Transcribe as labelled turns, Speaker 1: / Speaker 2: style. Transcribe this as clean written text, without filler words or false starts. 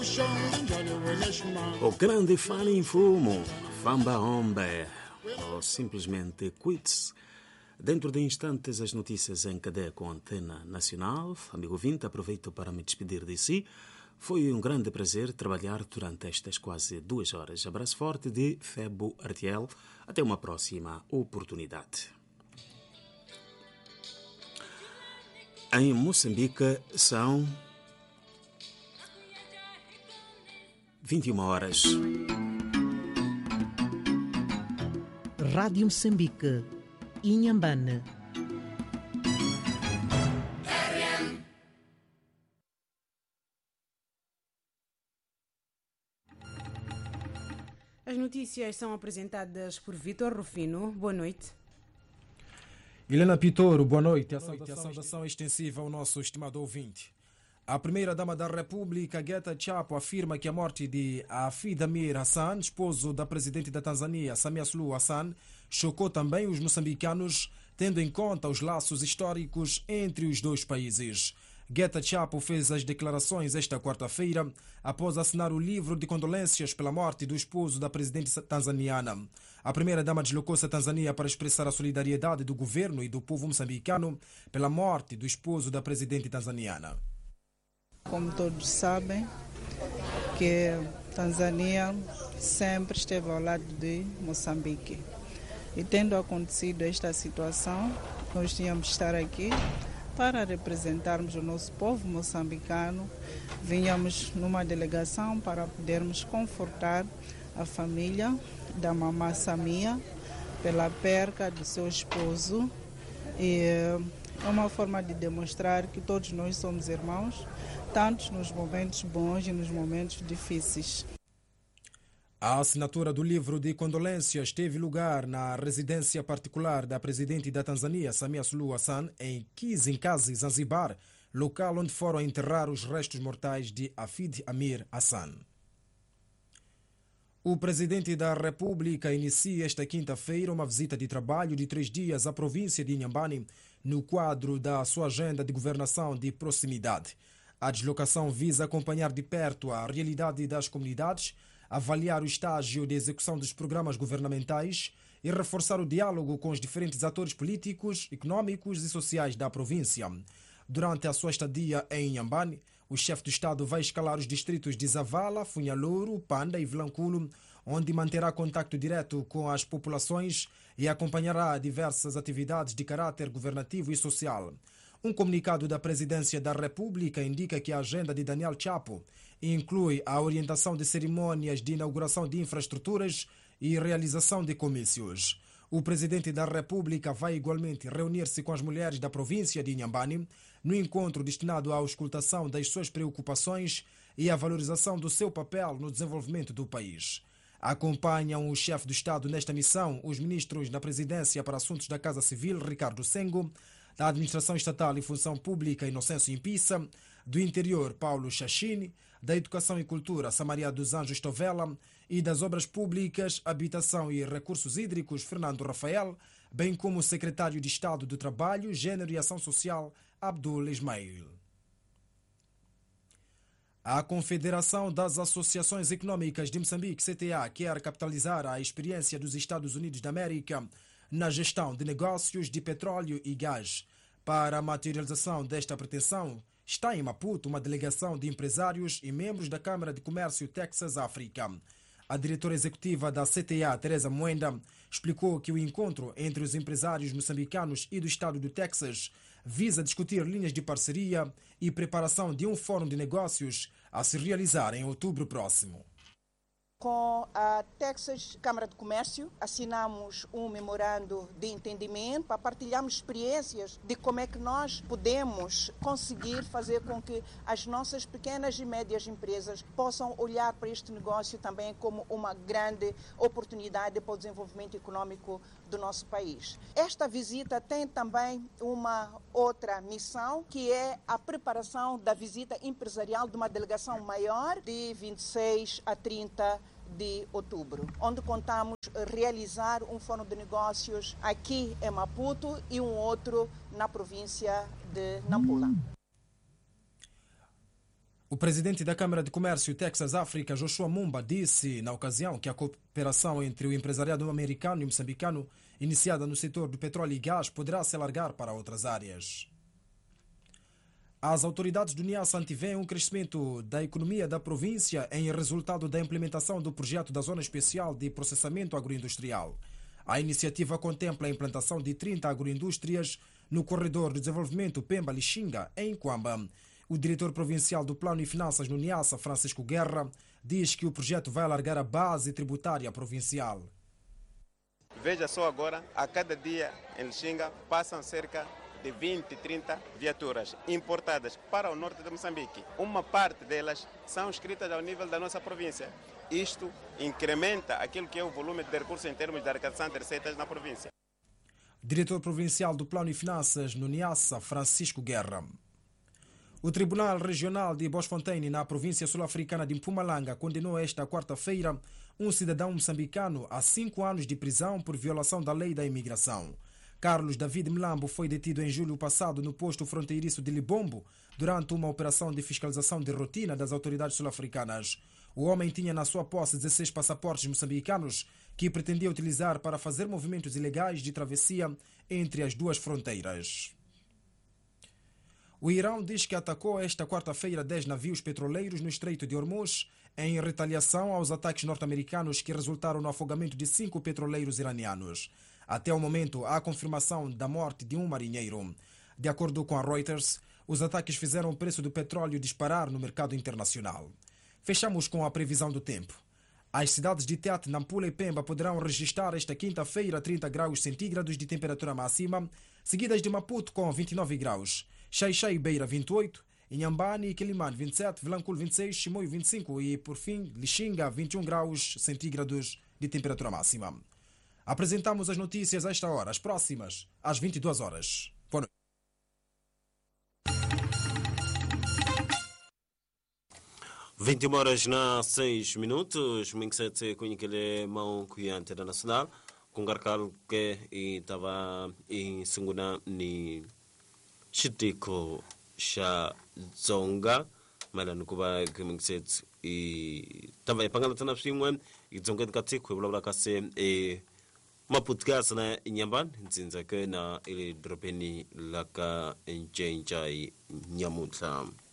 Speaker 1: O grande Fani em Fumo, Famba Hombre, ou simplesmente Quits. Dentro de instantes, as notícias em cadeia com a Antena Nacional. Amigo ouvinte, aproveito para me despedir de si. Foi um grande prazer trabalhar durante estas quase 2 horas. Abraço forte de Febo Artiel. Até uma próxima oportunidade. Em Moçambique são 21 horas.
Speaker 2: Rádio Moçambique, Inhambane.
Speaker 3: As notícias são apresentadas por Vitor Rufino. Boa noite.
Speaker 4: Helena Pitoro, boa noite. A saudação extensiva ao nosso estimado ouvinte. A primeira-dama da República, Geta Chapo, afirma que a morte de Hafid Amir Hassan, esposo da presidente da Tanzânia, Samia Suluhu Hassan, chocou também os moçambicanos, tendo em conta os laços históricos entre os dois países. Geta Chapo fez as declarações esta quarta-feira após assinar o livro de condolências pela morte do esposo da presidente tanzaniana. A primeira-dama deslocou-se à Tanzânia para expressar a solidariedade do governo e do povo moçambicano pela morte do esposo da presidente tanzaniana.
Speaker 5: Como todos sabem, que Tanzânia sempre esteve ao lado de Moçambique. E tendo acontecido esta situação, nós tínhamos de estar aqui para representarmos o nosso povo moçambicano. Vínhamos numa delegação para podermos confortar a família da mamã Samia pela perca do seu esposo. E é uma forma de demonstrar que todos nós somos irmãos, tanto nos momentos bons e nos momentos difíceis.
Speaker 4: A assinatura do livro de condolências teve lugar na residência particular da presidente da Tanzânia, Samia Suluhu Hassan, em Kizimkazi, Zanzibar, local onde foram enterrar os restos mortais de Hafid Amir Hassan. O presidente da República inicia esta quinta-feira uma visita de trabalho de 3 dias à província de Inhambane, no quadro da sua agenda de governação de proximidade. A deslocação visa acompanhar de perto a realidade das comunidades, avaliar o estágio de execução dos programas governamentais e reforçar o diálogo com os diferentes atores políticos, econômicos e sociais da província. Durante a sua estadia em Inhambane, o chefe do Estado vai escalar os distritos de Zavala, Funhalouro, Panda e Vilanculo, onde manterá contacto direto com as populações e acompanhará diversas atividades de caráter governativo e social. Um comunicado da Presidência da República indica que a agenda de Daniel Chapo inclui a orientação de cerimônias de inauguração de infraestruturas e realização de comícios. O Presidente da República vai igualmente reunir-se com as mulheres da província de Inhambane no encontro destinado à auscultação das suas preocupações e à valorização do seu papel no desenvolvimento do país. Acompanham o chefe do Estado nesta missão os ministros da Presidência para Assuntos da Casa Civil, Ricardo Sengo, da Administração Estatal e Função Pública, Inocêncio Impissa, do Interior, Paulo Chachine, da Educação e Cultura, Samaria dos Anjos Tovela, e das Obras Públicas, Habitação e Recursos Hídricos, Fernando Rafael, bem como o Secretário de Estado do Trabalho, Gênero e Ação Social, Abdul Ismail. A Confederação das Associações Econômicas de Moçambique, CTA, quer capitalizar a experiência dos Estados Unidos da América na gestão de negócios de petróleo e gás. Para a materialização desta pretensão, está em Maputo uma delegação de empresários e membros da Câmara de Comércio Texas-África. A diretora executiva da CTA, Teresa Moenda, explicou que o encontro entre os empresários moçambicanos e do estado do Texas visa discutir linhas de parceria e preparação de um fórum de negócios a se realizar em outubro próximo.
Speaker 6: Com a Texas Câmara de Comércio, assinamos um memorando de entendimento para partilharmos experiências de como é que nós podemos conseguir fazer com que as nossas pequenas e médias empresas possam olhar para este negócio também como uma grande oportunidade para o desenvolvimento econômico do nosso país. Esta visita tem também uma outra missão, que é a preparação da visita empresarial de uma delegação maior de 26 a 30 de outubro, onde contamos realizar um fórum de negócios aqui em Maputo e um outro na província de Nampula.
Speaker 4: O presidente da Câmara de Comércio Texas África, Joshua Mumba, disse na ocasião que a cooperação entre o empresariado americano e moçambicano, iniciada no setor do petróleo e gás, poderá se alargar para outras áreas. As autoridades do Niassa antevêem um crescimento da economia da província em resultado da implementação do projeto da Zona Especial de Processamento Agroindustrial. A iniciativa contempla a implantação de 30 agroindústrias no corredor de desenvolvimento Pemba-Lixinga, em Quamba. O diretor provincial do Plano e Finanças no Niassa, Francisco Guerra, diz que o projeto vai alargar a base tributária provincial.
Speaker 7: Veja só agora, a cada dia em Lixinga passam cerca de 20, 30 viaturas importadas para o norte de Moçambique. Uma parte delas são inscritas ao nível da nossa província. Isto incrementa aquilo que é o volume de recursos em termos de arrecadação de receitas na província.
Speaker 4: Diretor provincial do Plano e Finanças no Niassa, Francisco Guerra. O Tribunal Regional de Bosfontein, na província sul-africana de Mpumalanga, condenou esta quarta-feira um cidadão moçambicano a 5 anos de prisão por violação da lei da imigração. Carlos David Mlambo foi detido em julho passado no posto fronteiriço de Libombo durante uma operação de fiscalização de rotina das autoridades sul-africanas. O homem tinha na sua posse 16 passaportes moçambicanos que pretendia utilizar para fazer movimentos ilegais de travessia entre as duas fronteiras. O Irão diz que atacou esta quarta-feira 10 navios petroleiros no Estreito de Hormuz em retaliação aos ataques norte-americanos que resultaram no afogamento de 5 petroleiros iranianos. Até o momento, há confirmação da morte de um marinheiro. De acordo com a Reuters, os ataques fizeram o preço do petróleo disparar no mercado internacional. Fechamos com a previsão do tempo. As cidades de Tete, Nampula e Pemba poderão registrar esta quinta-feira 30 graus centígrados de temperatura máxima, seguidas de Maputo com 29 graus, Xai-Xai e Beira 28, Inhambane e Quilimane 27, Vilanculo 26, Chimoio 25 e, por fim, Lixinga 21 graus centígrados de temperatura máxima. Apresentamos as notícias a esta hora, as próximas, às 22 horas. Boa noite.
Speaker 1: 21 horas na 6 minutos, Minksete Kunikele Mão Kuyante Internacional, com Garcal que estava em segunda ni Chitiko Sha Zonga, Malan Kuba Minksete e estava em Pangalatana Simwen, e Zonga de Katiko, Blabla Kasse e Maputgas na Inyaban, Zinzake na Ili Dropeni Laka Enjai Nyamuta.